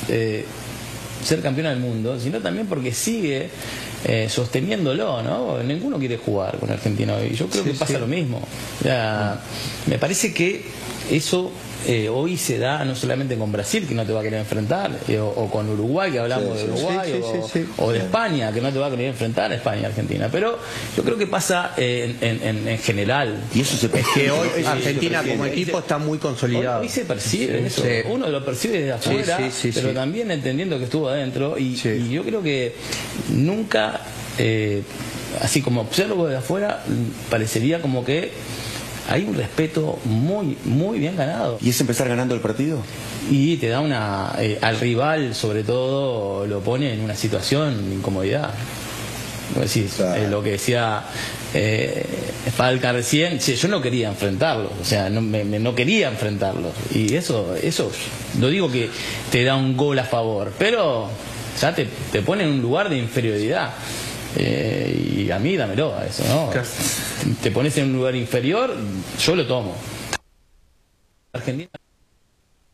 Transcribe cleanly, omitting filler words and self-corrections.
ser campeona del mundo, sino también porque sigue sosteniéndolo, ¿no? Ninguno quiere jugar con Argentina hoy. Yo creo que pasa lo mismo. O sea, me parece que eso hoy se da no solamente con Brasil, que no te va a querer enfrentar, o con Uruguay, que hablamos de Uruguay, o de España, que no te va a querer enfrentar a España y Argentina. Pero yo creo que pasa en general. Y eso se es que hoy Argentina como equipo está muy consolidado. Hoy se percibe eso. Uno lo percibe desde afuera, pero también entendiendo que estuvo adentro. Y yo creo que nunca, así como observo desde afuera, parecería como que hay un respeto muy bien ganado. ¿Y es empezar ganando el partido? Y te da al rival, sobre todo, lo pone en una situación de incomodidad. Lo que decía Falca recién, yo no quería enfrentarlos, o sea, no quería enfrentarlos. Y eso no digo que te da un gol a favor, pero ya te pone en un lugar de inferioridad. Y a mí dámelo a eso, ¿no? Te pones en un lugar inferior, yo lo tomo. Argentina